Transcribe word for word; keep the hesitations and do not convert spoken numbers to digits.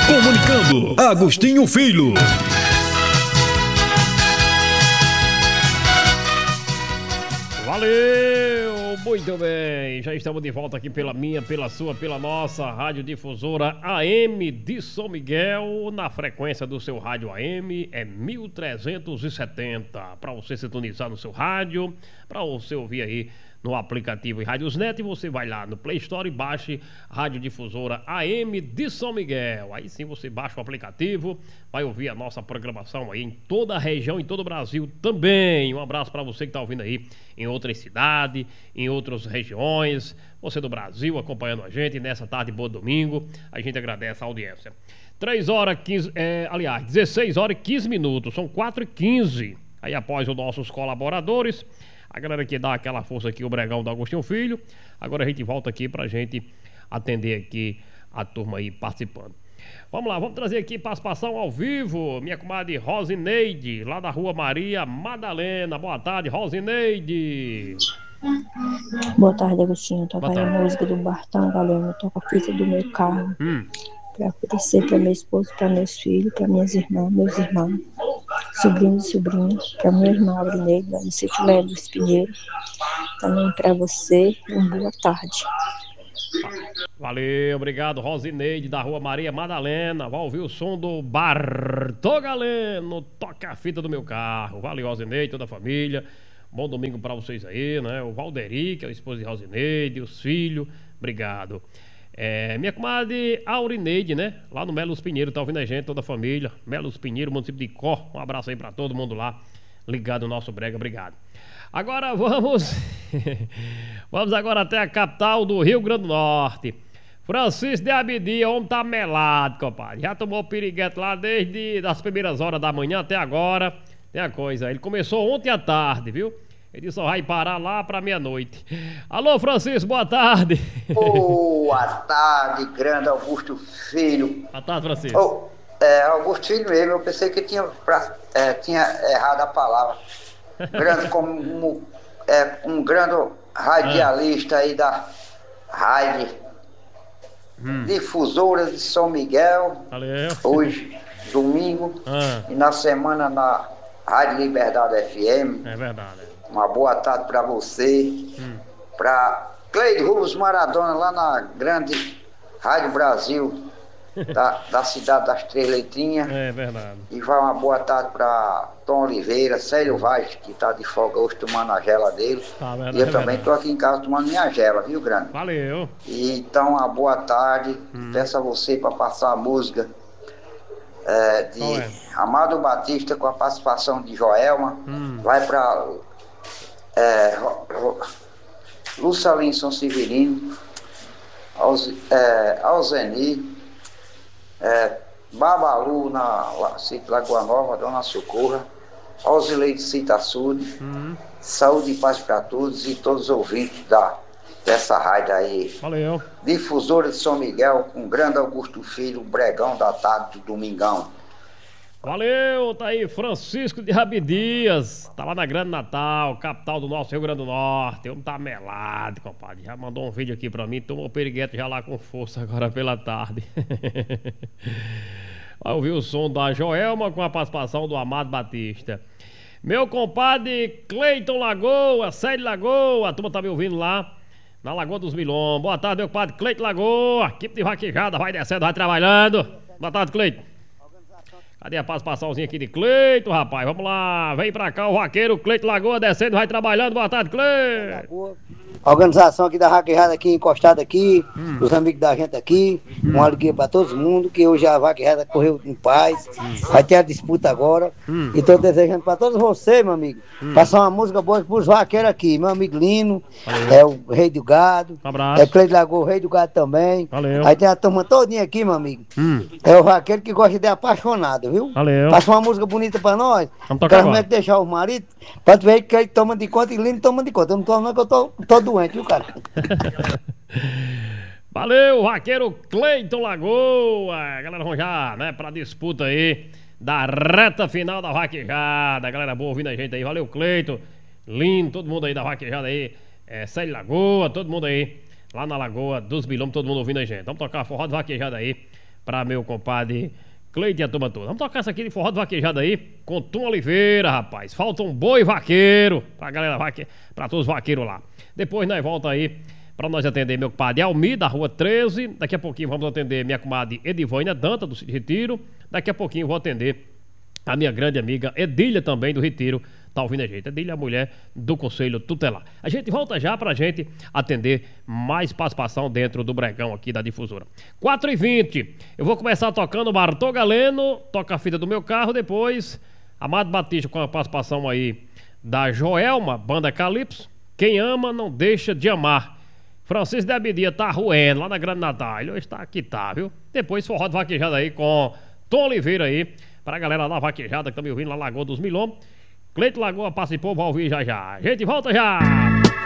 Comunicando, Agostinho Filho. Valeu, muito bem, já estamos de volta aqui pela minha, pela sua, pela nossa rádio difusora A M de São Miguel, na frequência do seu rádio A M é mil trezentos e setenta, para você sintonizar no seu rádio, para você ouvir aí no aplicativo Rádiosnet, você vai lá no Play Store e baixe Rádio Difusora A M de São Miguel. Aí sim você baixa o aplicativo, vai ouvir a nossa programação aí em toda a região, em todo o Brasil também. Um abraço para você que está ouvindo aí em outras cidades, em outras regiões, você do Brasil acompanhando a gente nessa tarde boa domingo. A gente agradece a audiência. três horas, quinze, é, aliás, dezesseis horas e quinze minutos, são quatro e quinze. Aí após os nossos colaboradores, a galera que dá aquela força aqui, o Bregão do Agostinho Filho. Agora a gente volta aqui pra gente atender aqui a turma aí participando. Vamos lá, vamos trazer aqui participação ao vivo. Minha comadre Rosineide, lá da Rua Maria Madalena. Boa tarde, Rosineide. Boa tarde, Agostinho. Toca aí a música do Bartão Galeno. Toca a fita do meu carro. Hum. Para oferecer para meu esposo, para meus filhos, para minhas irmãs, meus irmãos, sobrinhos e sobrinhas, para minha irmã Aurineide, lá no sítio Léo dos Pinheiros. Também para você, uma boa tarde. Valeu, obrigado, Rosineide, da Rua Maria Madalena. Vai ouvir o som do Bartão Galeno. Toca a fita do meu carro. Valeu, Rosineide, toda a família. Bom domingo para vocês aí, né? O Valderi, que é o esposo de Rosineide, os filhos. Obrigado. É, minha comadre Aurineide, né? Lá no Melos Pinheiro, tá ouvindo a gente, toda a família. Melos Pinheiro, município de Có. Um abraço aí pra todo mundo lá. Ligado no nosso Brega, obrigado. Agora vamos. Vamos agora até a capital do Rio Grande do Norte. Francisco de Abidia, homem tá melado, compadre. Já tomou piriguete lá desde as primeiras horas da manhã até agora. Tem a coisa, ele começou ontem à tarde, viu? Ele só vai parar lá pra meia-noite. Alô, Francisco, boa tarde. Boa tarde, grande Augusto Filho. Boa tarde, Francisco. Oh, é, Augusto Filho mesmo, eu pensei que tinha, pra, é, tinha errado a palavra. Grande como é, um grande radialista aí da rádio hum. Difusora de São Miguel. Valeu. Hoje, domingo, ah. e na semana na Rádio Liberdade F M. É verdade. Uma boa tarde para você, hum. para Cleide Rubens Maradona, lá na grande Rádio Brasil, da, da cidade das Três Letrinhas. É verdade. E vai uma boa tarde para Tom Oliveira, Célio Vaz, que está de folga hoje tomando a gela dele. Tá, verdade, e eu é também estou aqui em casa tomando minha gela, viu, grande? Valeu. E, então, uma boa tarde. Hum. Peço a você para passar a música é, de é? Amado Batista com a participação de Joelma. Hum. Vai para É, Lucelino São Severino, é, Alzeni, é, Babalu na Sítio Lagoa Nova, Dona Socorra, Alzileide Citaçude, uhum. Saúde e paz para todos e todos os ouvintes da, dessa rádio aí. Valeu. Difusora de São Miguel, com grande Augusto Filho, Bregão da tarde do Domingão. Valeu, tá aí Francisco de Rabidias, tá lá na Grande Natal, capital do nosso Rio Grande do Norte. Eu tá melado, compadre. Já mandou um vídeo aqui pra mim, tomou o periguete já lá com força agora pela tarde. Vai ouvir o som da Joelma com a participação do Amado Batista. Meu compadre Cleiton Lagoa, Célio Lagoa, a turma tá me ouvindo lá na Lagoa dos Milhões. Boa tarde, meu compadre Cleiton Lagoa, equipe de vaquejada, vai descendo, vai trabalhando. Boa tarde, Cleiton. Cadê a participaçãozinha aqui de Cleito, rapaz? Vamos lá, vem pra cá o vaqueiro Cleito Lagoa descendo, vai trabalhando. Boa tarde, Cleito. Organização aqui da vaquejada aqui, encostada aqui, hum. Os amigos da gente aqui, hum. Uma alegria pra todo mundo, que hoje a vaquejada correu em paz, hum. Vai ter a disputa agora, hum. E tô desejando pra todos vocês, meu amigo, hum. Passar uma música boa pros vaqueiros aqui, meu amigo Lino, valeu. É o Rei do Gado, um abraço. É Cleito Lagoa, o Rei do Gado também, valeu. Aí tem a turma todinha aqui, meu amigo, hum. É o vaqueiro que gosta de apaixonado, viu? Valeu. Passa uma música bonita pra nós, vamos tocar agora. Que deixar os maridos, pra tu ver que ele toma de conta e Lino toma de conta, eu não tô falando que eu tô, tô doente, viu, cara? Valeu, vaqueiro Cleiton Lagoa. Galera, vamos já, né, pra disputa aí da reta final da vaquejada. Galera boa ouvindo a gente aí. Valeu, Cleiton, lindo, todo mundo aí da vaquejada aí. É, Célio Lagoa, todo mundo aí lá na Lagoa dos Bilhões, todo mundo ouvindo a gente. Vamos tocar forró de vaquejada aí pra meu compadre Cleide e a turma toda. Vamos tocar essa aqui de forró do vaquejado aí, com Tom Oliveira, rapaz. Falta um boi vaqueiro, pra galera vaque... pra todos os vaqueiros lá. Depois nós volta aí pra nós atender meu compadre Almi, da Rua treze. Daqui a pouquinho vamos atender minha comadre Edivânia Danta, do Retiro. Daqui a pouquinho vou atender a minha grande amiga Edília, também do Retiro. Tá ouvindo a gente? Edília é a mulher do Conselho Tutelar. A gente volta já pra gente atender mais participação dentro do bregão aqui da Difusora. quatro e vinte. Eu vou começar tocando Bartô Galeno, toca a fita do meu carro. Depois, Amado Batista com a participação aí da Joelma, banda Calypso. Quem ama não deixa de amar. Francisco de Abidia tá ruendo lá na Grande Natália. Hoje tá aqui, tá, viu? Depois forró de vaquejada aí com Tom Oliveira aí, pra galera da vaquejada que tá me ouvindo lá na Lagoa dos Milhões. Cleito Lagoa participou, vai ouvir já já. A gente volta já!